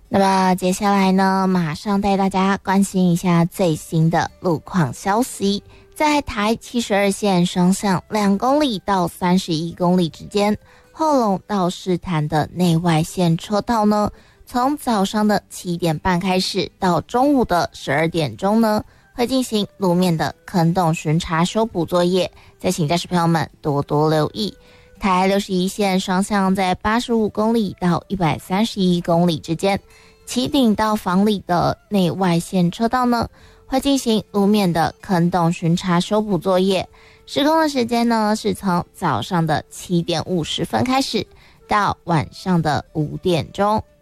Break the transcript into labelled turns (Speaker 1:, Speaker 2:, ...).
Speaker 1: 那么接下来呢，马上带大家关心一下最新的路况消息。在台72线双向2公里到31公里之间，后龙到士坛的内外线车道呢，从早上的7点半开始到中午的12点钟呢，会进行路面的坑洞巡查修补作业，再请驾驶朋友们多多留意。台61线双向在85公里到131公里之间，旗顶到房里的内外线车道呢，会进行路面的坑洞巡查修补作业，施工的时间呢是从早上的7点50分开始到晚上的5点钟。